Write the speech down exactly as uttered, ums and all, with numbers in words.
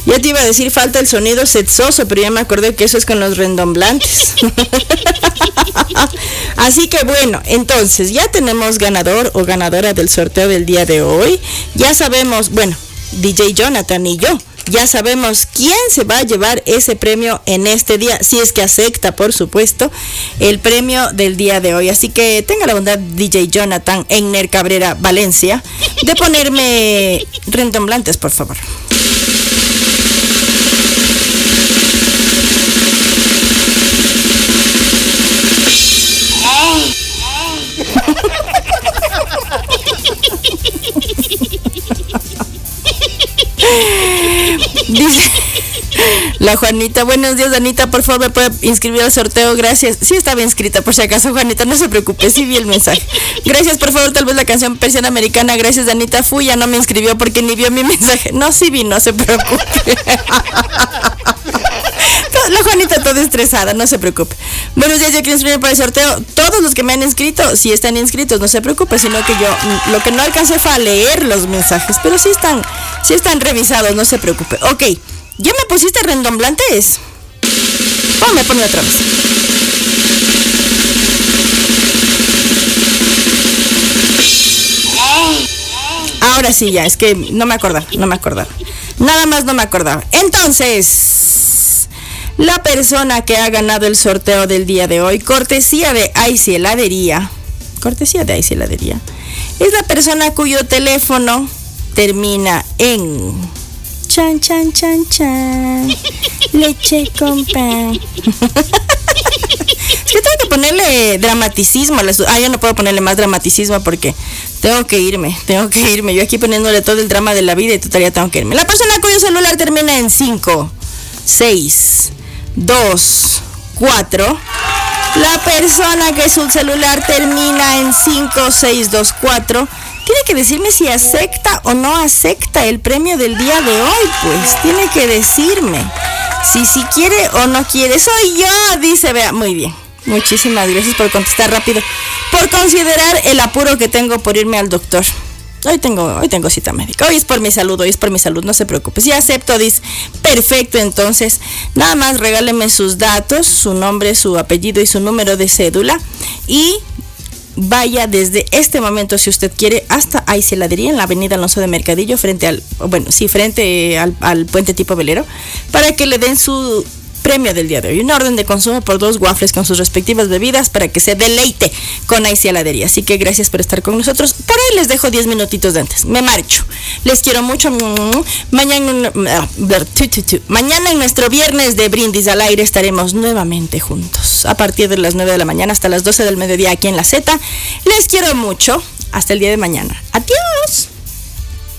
Ya te iba a decir, falta el sonido sexoso, pero ya me acordé que eso es con los redomblantes. Así que bueno, entonces ya tenemos ganador o ganadora del sorteo del día de hoy. Ya sabemos, bueno, D J Jonathan y yo, ya sabemos quién se va a llevar ese premio en este día, si es que acepta, por supuesto, el premio del día de hoy. Así que tenga la bondad, D J Jonathan, Egner Cabrera, Valencia, de ponerme redomblantes, por favor. Dice la Juanita, buenos días Anita, por favor me puede inscribir al sorteo, gracias. Sí estaba inscrita por si acaso, Juanita, no se preocupe, sí vi el mensaje. Gracias, por favor, tal vez la canción Persiana Americana, gracias Anita. Fui, ya no me inscribió porque ni vio mi mensaje. No, sí vi, no se preocupe. La Juanita toda estresada, no se preocupe. Buenos días, yo quiero inscribirme para el sorteo. Todos los que me han inscrito, si están inscritos, no se preocupe, sino que yo, lo que no alcancé fue a leer los mensajes, pero sí están, sí están revisados, no se preocupe. Ok, ¿ya me pusiste redomblantes? Ponme, ponme otra vez. Ahora sí, ya, es que no me acordaba, no me acordaba. Nada más no me acordaba. Entonces, la persona que ha ganado el sorteo del día de hoy, cortesía de Icy Heladería, cortesía de Icy Heladería, es la persona cuyo teléfono termina en chan, chan, chan, chan, leche con pan. Es que tengo que ponerle dramaticismo a las... Ah, yo no puedo ponerle más dramaticismo porque tengo que irme, tengo que irme. Yo aquí poniéndole todo el drama de la vida y todavía tengo que irme. La persona cuyo celular termina en cinco, seis, dos, cuatro. La persona que su celular termina en cinco, seis, dos, cuatro tiene que decirme si acepta o no acepta el premio del día de hoy. Pues tiene que decirme si si quiere o no quiere. Soy yo, dice, vea, muy bien. Muchísimas gracias por contestar rápido, por considerar el apuro que tengo por irme al doctor. Hoy tengo, hoy tengo cita médica. Hoy es por mi salud, hoy es por mi salud, no se preocupe. Si acepto, dice, perfecto, entonces, nada más regáleme sus datos, su nombre, su apellido y su número de cédula. Y vaya desde este momento, si usted quiere, hasta Icy Heladería en la avenida Alonso de Mercadillo, frente al, bueno, sí, frente al, al puente tipo velero, para que le den su premio del día de hoy. Una orden de consumo por dos waffles con sus respectivas bebidas para que se deleite con Icy Heladería. Así que gracias por estar con nosotros. Por ahí les dejo diez minutitos de antes. Me marcho. Les quiero mucho. Mañana, mañana en nuestro viernes de Brindis al Aire estaremos nuevamente juntos. A partir de las nueve de la mañana hasta las doce del mediodía aquí en La Z. Les quiero mucho. Hasta el día de mañana. Adiós.